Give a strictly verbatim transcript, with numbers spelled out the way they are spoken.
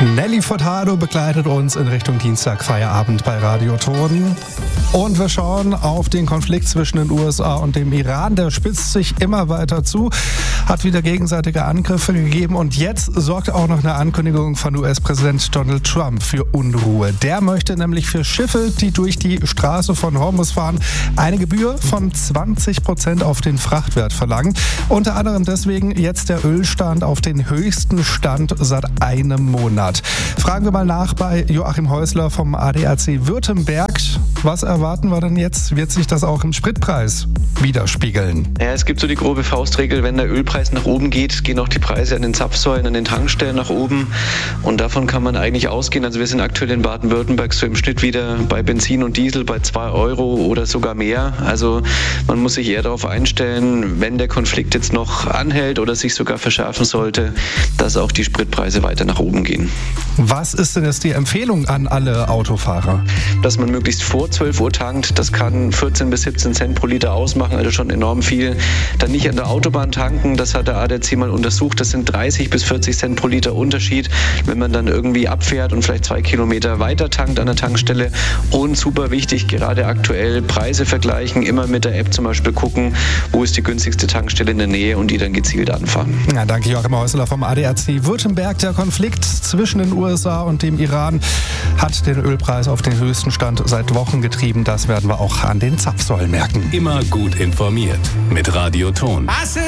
Nelly Furtado begleitet uns in Richtung Dienstag Feierabend bei Radio Ton. Und wir schauen auf den Konflikt zwischen den U S A und dem Iran. Der spitzt sich immer weiter zu, hat wieder gegenseitige Angriffe gegeben und jetzt sorgt auch noch eine Ankündigung von U S-Präsident Donald Trump für Unruhe. Der möchte nämlich für Schiffe, die durch die Straße von Hormuz fahren, eine Gebühr von zwanzig Prozent auf den Frachtwert verlangen. Unter anderem deswegen jetzt der Ölstand auf den höchsten Stand seit einem Monat. Fragen wir mal nach bei Joachim Häusler vom A D A C Württemberg. Was erwarten wir denn jetzt? Wird sich das auch im Spritpreis widerspiegeln? Ja, es gibt so die grobe Faustregel, wenn der Ölpreis nach oben geht, gehen auch die Preise an den Zapfsäulen, an den Tankstellen nach oben. Und davon kann man eigentlich ausgehen. Also wir sind aktuell in Baden-Württemberg so im Schnitt wieder bei Benzin und Diesel bei zwei Euro oder sogar mehr. Also man muss sich eher darauf einstellen, wenn der Konflikt jetzt noch anhält oder sich sogar verschärfen sollte, dass auch die Spritpreise weiter nach oben gehen. Was ist denn jetzt die Empfehlung an alle Autofahrer? Dass man möglichst vor zwölf Uhr tankt, das kann vierzehn bis siebzehn Cent pro Liter ausmachen, also schon enorm viel. Dann nicht an der Autobahn tanken, das hat der A D A C mal untersucht, das sind dreißig bis vierzig Cent pro Liter Unterschied, wenn man dann irgendwie abfährt und vielleicht zwei Kilometer weiter tankt an der Tankstelle. Und super wichtig, gerade aktuell Preise vergleichen, immer mit der App zum Beispiel gucken, wo ist die günstigste Tankstelle in der Nähe und die dann gezielt anfahren. Ja, danke Joachim Häusler vom A D A C Württemberg. Der Konflikt zwischen den U S A und dem Iran hat den Ölpreis auf den höchsten Stand seit Wochen getrieben. Das werden wir auch an den Zapfsäulen merken. Immer gut informiert mit Radio Ton.